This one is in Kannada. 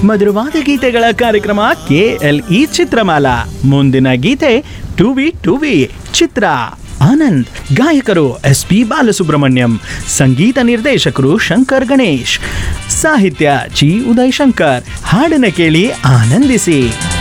ಮಧುರವಾದ ಗೀತೆಗಳ ಕಾರ್ಯಕ್ರಮ KLE ಚಿತ್ರಮಾಲಾ. ಮುಂದಿನ ಗೀತೆ ಟು ವಿ ಚಿತ್ರ ಆನಂದ್. ಗಾಯಕರು SP ಬಾಲಸುಬ್ರಹ್ಮಣ್ಯಂ, ಸಂಗೀತ ನಿರ್ದೇಶಕರು ಶಂಕರ್ ಗಣೇಶ್, ಸಾಹಿತ್ಯ G ಉದಯ್ ಶಂಕರ್. ಹಾಡನ್ನ ಕೇಳಿ ಆನಂದಿಸಿ.